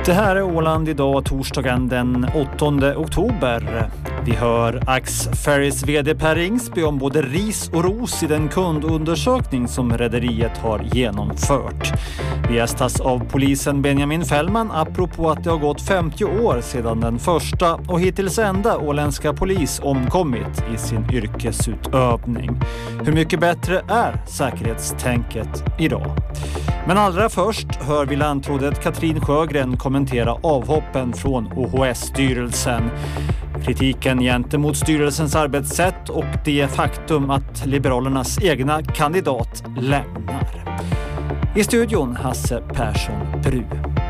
Det här är Åland idag, torsdagen den 8 oktober. Vi hör Axferries vd Per Ringsby om både ris och ros i den kundundersökning som rederiet har genomfört. Vi gästas av polisen Benjamin Fällman apropå att det har gått 50 år sedan den första och hittills enda åländska polis omkommit i sin yrkesutövning. Hur mycket bättre är säkerhetstänket idag? Men allra först hör vi landrådet Katrin Sjögren kommentera avhoppen från OHS-styrelsen. Kritiken gentemot styrelsens arbetssätt och det faktum att Liberalernas egna kandidat lämnar. I studion Hasse Persson Bru.